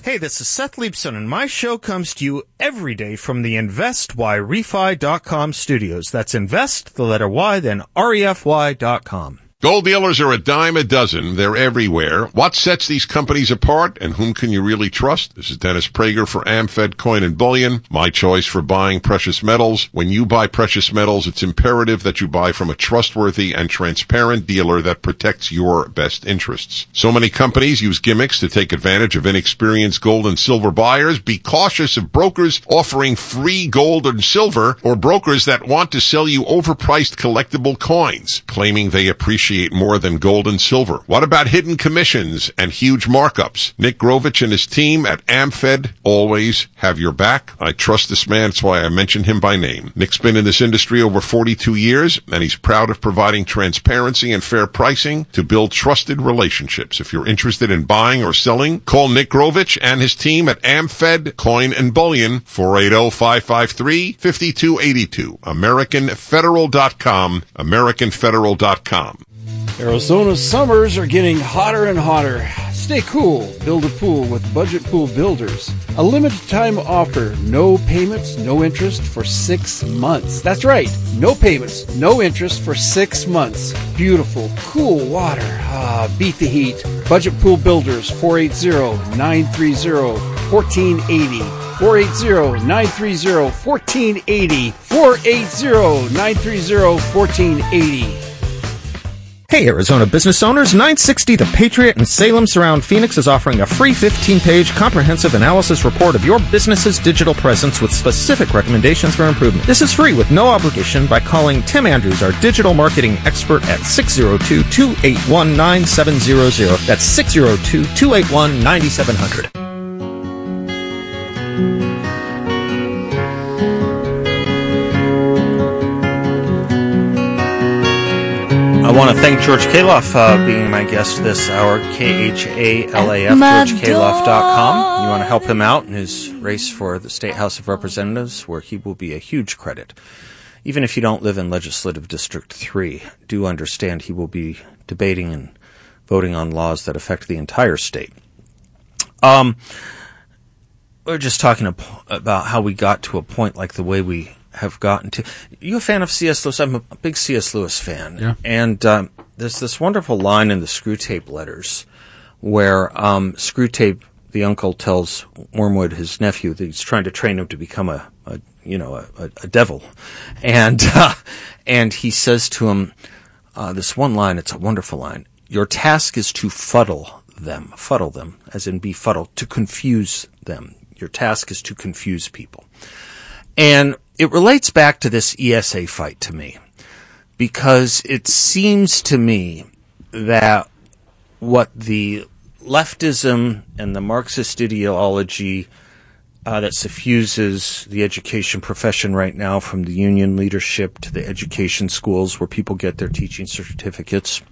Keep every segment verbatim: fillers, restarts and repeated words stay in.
Hey, this is Seth Leibson, and my show comes to you every day from the invest y refi dot com studios. That's invest, the letter Y, then R E F Y dot com. Gold dealers are a dime a dozen. They're everywhere. What sets these companies apart, and whom can you really trust? This is Dennis Prager for AmFed Coin and Bullion, my choice for buying precious metals. When you buy precious metals, it's imperative that you buy from a trustworthy and transparent dealer that protects your best interests. So many companies use gimmicks to take advantage of inexperienced gold and silver buyers. Be cautious of brokers offering free gold and silver, or brokers that want to sell you overpriced collectible coins, claiming they appreciate more than gold and silver. What about hidden commissions and huge markups? Nick Grovich and his team at AmFed always have your back. I trust this man. That's why I mention him by name. Nick's been in this industry over forty-two years, and he's proud of providing transparency and fair pricing to build trusted relationships. If you're interested in buying or selling, call Nick Grovich and his team at AmFed Coin and Bullion, four eight zero, five five three, five two eight two. American Federal dot com, American Federal dot com. Arizona's summers are getting hotter and hotter. Stay cool. Build a pool with Budget Pool Builders. A limited time offer. No payments, no interest for six months. That's right. No payments, no interest for six months. Beautiful, cool water. Ah, beat the heat. Budget Pool Builders, four eight zero, nine three zero, one four eight zero. four eight zero, nine three zero, one four eight zero. four eight zero, nine three zero, one four eight zero. Hey, Arizona business owners, nine sixty The Patriot in Salem Surround Phoenix is offering a free fifteen-page comprehensive analysis report of your business's digital presence with specific recommendations for improvement. This is free with no obligation by calling Tim Andrews, our digital marketing expert, at six zero two, two eight one, nine seven zero zero. That's six zero two, two eight one, nine seven zero zero. I want to thank George Kaloff uh, being my guest this hour. K H A L A F, George Kaloff dot com. You want to help him out in his race for the State House of Representatives, where he will be a huge credit. Even if you don't live in Legislative District three, do understand he will be debating and voting on laws that affect the entire state. Um, we're just talking about how we got to a point like the way we have gotten to. You a fan of C S. Lewis? I'm a big C S. Lewis fan. Yeah. And um, there's this wonderful line in the Screwtape Letters where um, Screwtape, the uncle, tells Wormwood, his nephew, that he's trying to train him to become a, a you know, a, a, a devil. And uh, and he says to him uh, this one line, it's a wonderful line, your task is to fuddle them, fuddle them, as in befuddle, to confuse them. Your task is to confuse people. And it relates back to this E S A fight to me, because it seems to me that what the leftism and the Marxist ideology uh, that suffuses the education profession right now, from the union leadership to the education schools where people get their teaching certificates,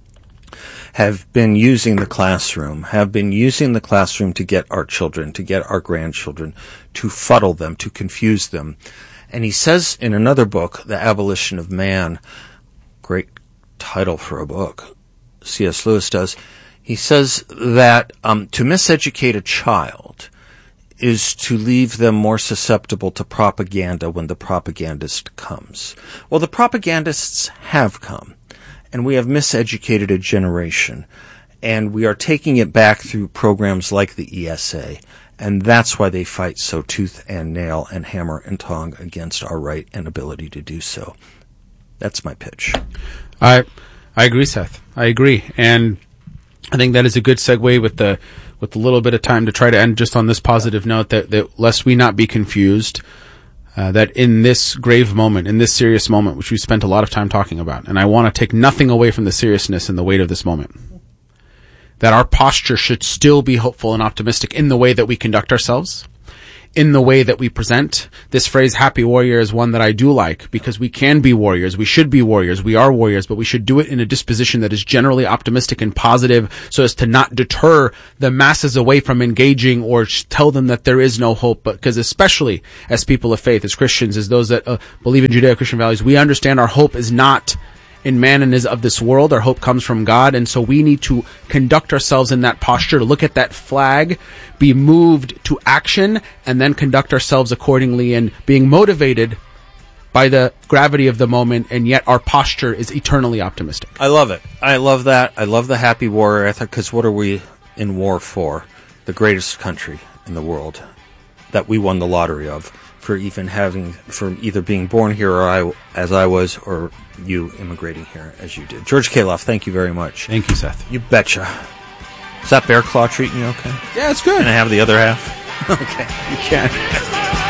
have been using the classroom, have been using the classroom to get our children, to get our grandchildren, to fuddle them, to confuse them. And he says in another book, The Abolition of Man, great title for a book, C S. Lewis does, he says that um, to miseducate a child is to leave them more susceptible to propaganda when the propagandist comes. Well, the propagandists have come, and we have miseducated a generation, and we are taking it back through programs like the E S A. And that's why they fight so tooth and nail and hammer and tong against our right and ability to do so. That's my pitch. I I agree, Seth. I agree. And I think that is a good segue with the with a little bit of time to try to end just on this positive note, that, that lest we not be confused, uh, that in this grave moment, in this serious moment, which we spent a lot of time talking about, and I want to take nothing away from the seriousness and the weight of this moment, that our posture should still be hopeful and optimistic in the way that we conduct ourselves, in the way that we present. This phrase, happy warrior, is one that I do like, because we can be warriors. We should be warriors. We are warriors, but we should do it in a disposition that is generally optimistic and positive, so as to not deter the masses away from engaging or tell them that there is no hope. But because especially as people of faith, as Christians, as those that uh, believe in Judeo-Christian values, we understand our hope is not in man and is of this world. Our hope comes from God. And so we need to conduct ourselves in that posture, to look at that flag, be moved to action, and then conduct ourselves accordingly, and being motivated by the gravity of the moment, and yet our posture is eternally optimistic. I love it. I love that. I love the happy warrior ethic, because what are we in war for? The greatest country in the world that we won the lottery of, for even having, for either being born here or I, as I was, or you immigrating here as you did. George Kaloff, thank you very much. Thank you, Seth. You betcha. Is that bear claw treating you okay? Yeah, it's good. Can I have the other half? Okay. You can.